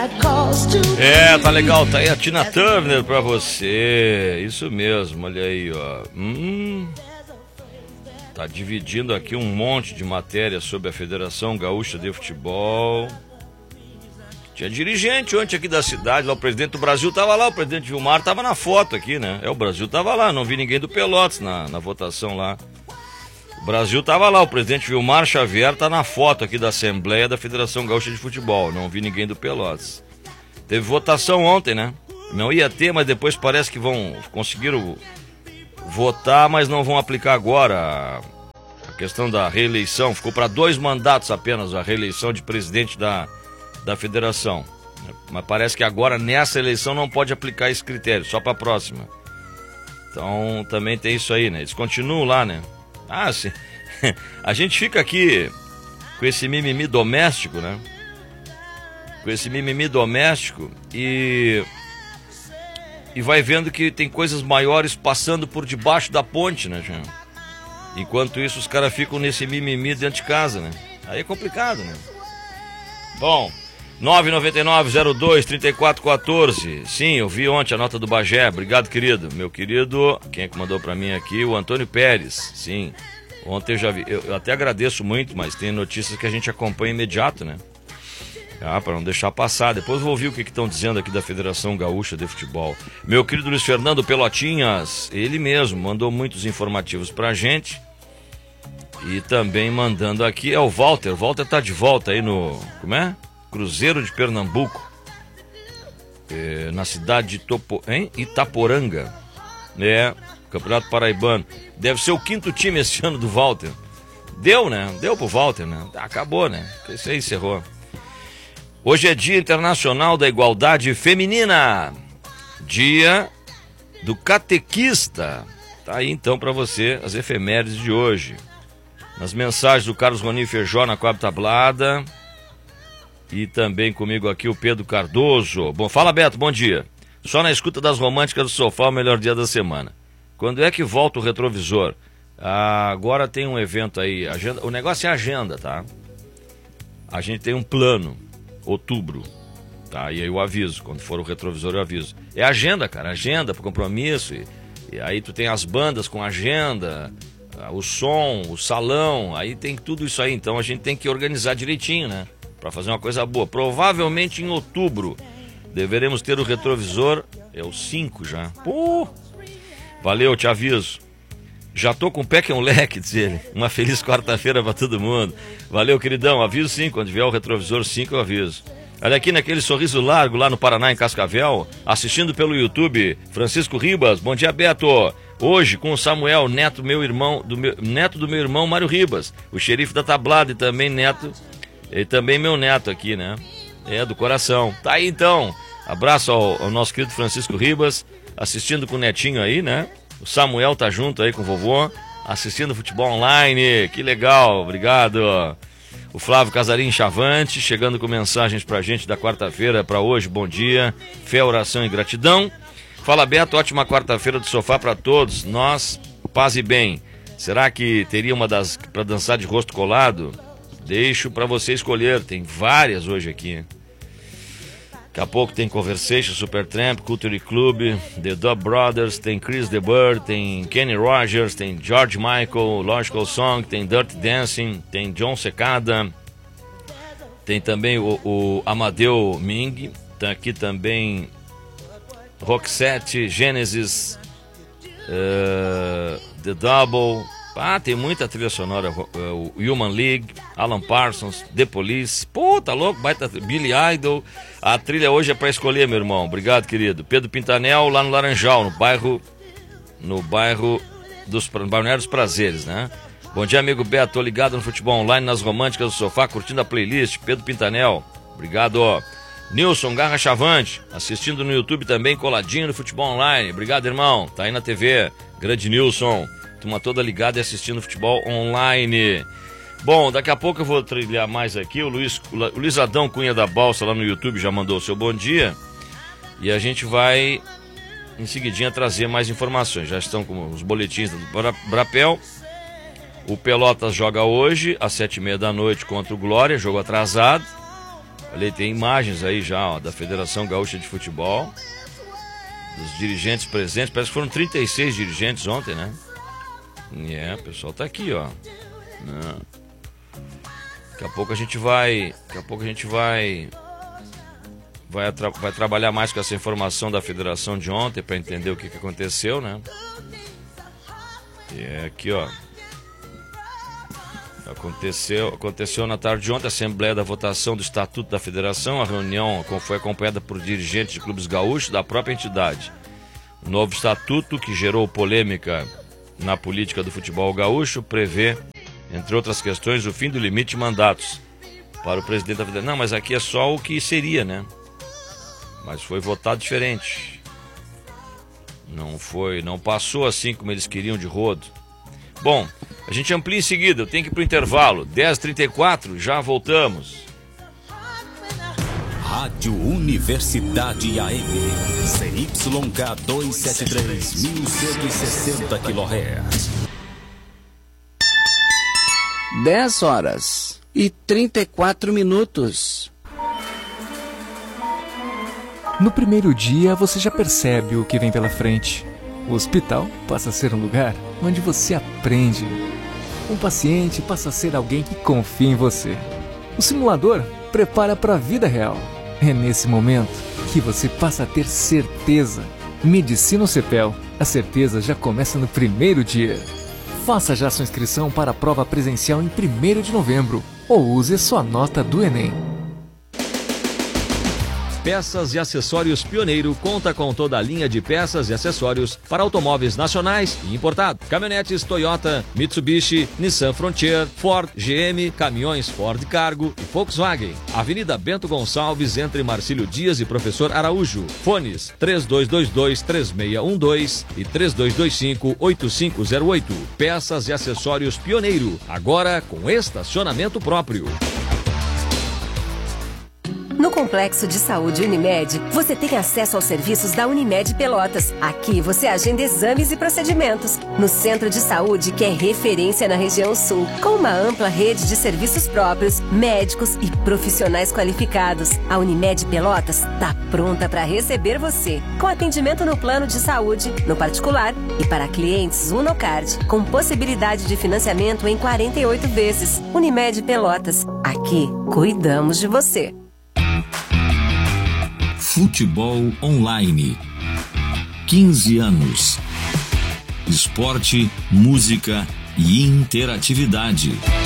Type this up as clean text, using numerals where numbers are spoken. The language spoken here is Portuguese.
Tá legal, tá aí a Tina Turner pra você. Isso mesmo, olha aí, ó. Tá dividindo aqui um monte de matéria sobre a Federação Gaúcha de Futebol. Tinha dirigente ontem aqui da cidade, lá o presidente do Brasil tava lá, o presidente Vilmar tava na foto aqui, né? O Brasil tava lá, não vi ninguém do Pelotas na votação lá. O Brasil tava lá, o presidente Vilmar Xavier tá na foto aqui da Assembleia da Federação Gaúcha de Futebol, não vi ninguém do Pelotas. Teve votação ontem, né? Não ia ter, mas depois parece que conseguiram votar, mas não vão aplicar agora a questão da reeleição. Ficou para 2 mandatos apenas a reeleição de presidente da federação. Mas parece que agora nessa eleição não pode aplicar esse critério, só para a próxima. Então também tem isso aí, né? Eles continuam lá, né? Sim. A gente fica aqui com esse mimimi doméstico, né? Com esse mimimi doméstico e vai vendo que tem coisas maiores passando por debaixo da ponte, né, gente? Enquanto isso, os caras ficam nesse mimimi dentro de casa, né? Aí é complicado, né? Bom, 999-02-3414. Sim, eu vi ontem a nota do Bagé. Obrigado, querido. Meu querido, quem é que mandou pra mim aqui? O Antônio Pérez. Sim, ontem eu já vi. Eu até agradeço muito, mas tem notícias que a gente acompanha imediato, né? Para não deixar passar. Depois eu vou ouvir o que estão dizendo aqui da Federação Gaúcha de Futebol. Meu querido Luiz Fernando Pelotinhas, ele mesmo mandou muitos informativos pra gente. E também mandando aqui é o Walter. O Walter tá de volta aí no... Como é? Cruzeiro de Pernambuco, na cidade de Itaporanga, Campeonato Paraibano. Deve ser o 5º time esse ano do Walter. Deu, né? Deu pro Walter, né? Acabou, né? Isso aí encerrou. Hoje é Dia Internacional da Igualdade Feminina, Dia do Catequista. Tá aí então para você as efemérides de hoje. Nas mensagens do Carlos Ronin Feijó na Coab Tablada. E também comigo aqui o Pedro Cardoso. Bom, fala Beto, bom dia. Só na escuta das românticas do sofá, o melhor dia da semana. Quando é que volta o retrovisor? Agora tem um evento aí, agenda, o negócio é agenda, tá? A gente tem um plano, outubro, tá? E aí eu aviso, quando for o retrovisor eu aviso. É agenda, cara, agenda para compromisso. E aí tu tem as bandas com agenda, o som, o salão, aí tem tudo isso aí. Então a gente tem que organizar direitinho, né? Para fazer uma coisa boa. Provavelmente em outubro deveremos ter o retrovisor. É o 5 já. Valeu, te aviso. Já tô com o pé que é um leque, diz ele. Uma feliz quarta-feira para todo mundo. Valeu, queridão. Aviso sim, quando vier o retrovisor 5 eu aviso. Olha aqui naquele sorriso largo lá no Paraná, em Cascavel, assistindo pelo YouTube, Francisco Ribas. Bom dia, Beto. Hoje com o Samuel, neto do meu irmão Mário Ribas, o xerife da Tablada e também meu neto aqui, né? Do coração. Tá aí então. Abraço ao nosso querido Francisco Ribas, assistindo com o netinho aí, né? O Samuel tá junto aí com o vovô, assistindo futebol online. Que legal, obrigado. O Flávio Casarim Chavante, chegando com mensagens pra gente da quarta-feira pra hoje. Bom dia, fé, oração e gratidão. Fala Beto, ótima quarta-feira do sofá pra todos. Nós, paz e bem. Será que teria uma das pra dançar de rosto colado? Deixo para você escolher, tem várias hoje aqui. Daqui a pouco tem Conversation, Supertramp, Culture Club, The Dub Brothers, tem Chris de Burgh, tem Kenny Rogers, tem George Michael, Logical Song, tem Dirty Dancing, tem John Secada, tem também o Amadeu Ming, tá aqui também Roxette, Genesis, The Double. Tem muita trilha sonora, o Human League, Alan Parsons, The Police, tá louco, baita Billy Idol. A trilha hoje é pra escolher, meu irmão, obrigado, querido. Pedro Pintanel, lá no Laranjal, no bairro dos Balneários Prazeres, né? Bom dia, amigo Beto, tô ligado no futebol online, nas românticas do sofá, curtindo a playlist. Pedro Pintanel, obrigado. Nilson Garra Chavante, assistindo no YouTube também, coladinho no futebol online, obrigado, irmão, tá aí na TV, grande Nilson. Turma toda ligada e assistindo futebol online. Bom, daqui a pouco eu vou trilhar mais aqui. O Luiz Adão Cunha da Balsa lá no YouTube já mandou o seu bom dia. E a gente vai em seguidinha trazer mais informações. Já estão com os boletins do Brapel. O Pelotas joga hoje às 7h30 da noite contra o Glória, jogo atrasado. Olha aí, tem imagens aí já, ó, da Federação Gaúcha de Futebol, dos dirigentes presentes. Parece que foram 36 dirigentes ontem, né? O pessoal tá aqui, ó. Daqui a pouco a gente vai trabalhar mais com essa informação da federação de ontem para entender o que aconteceu, né? E aqui, ó. Aconteceu na tarde de ontem a Assembleia da Votação do Estatuto da Federação. A reunião foi acompanhada por dirigentes de clubes gaúchos da própria entidade. O novo estatuto, que gerou polêmica na política do futebol gaúcho, prevê, entre outras questões, o fim do limite de mandatos para o presidente da federação. Não, mas aqui é só o que seria, né? Mas foi votado diferente. Não passou assim como eles queriam de rodo. Bom, a gente amplia em seguida, eu tenho que ir pro intervalo. 10h34, já voltamos. Rádio Universidade AM, CYK 273, 1160 kHz. 10h34. No primeiro dia, você já percebe o que vem pela frente. O hospital passa a ser um lugar onde você aprende. Um paciente passa a ser alguém que confia em você. O simulador prepara para a vida real. É nesse momento que você passa a ter certeza. Medicina ou CEPEL, a certeza já começa no primeiro dia. Faça já sua inscrição para a prova presencial em 1º de novembro ou use sua nota do Enem. Peças e Acessórios Pioneiro conta com toda a linha de peças e acessórios para automóveis nacionais e importados. Caminhonetes Toyota, Mitsubishi, Nissan Frontier, Ford, GM, caminhões Ford Cargo e Volkswagen. Avenida Bento Gonçalves, entre Marcílio Dias e Professor Araújo. Fones 3222-3612 e 3225-8508. Peças e Acessórios Pioneiro, agora com estacionamento próprio. No Complexo de Saúde Unimed, você tem acesso aos serviços da Unimed Pelotas. Aqui você agenda exames e procedimentos. No Centro de Saúde, que é referência na região sul, com uma ampla rede de serviços próprios, médicos e profissionais qualificados. A Unimed Pelotas está pronta para receber você, com atendimento no plano de saúde, no particular e para clientes Unocard, com possibilidade de financiamento em 48 vezes. Unimed Pelotas, aqui cuidamos de você. Futebol Online. 15 anos. Esporte, música e interatividade.